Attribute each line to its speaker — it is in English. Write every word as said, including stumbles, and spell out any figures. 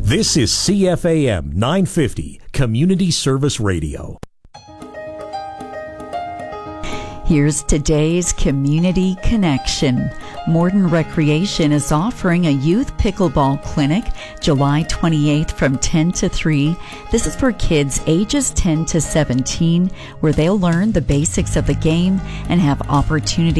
Speaker 1: This is C F A M nine fifty, Community Service Radio.
Speaker 2: Here's today's Community Connection. Morton Recreation is offering a youth pickleball clinic July twenty-eighth from ten to three. This is for kids ages ten to seventeen, where they'll learn the basics of the game and have opportunity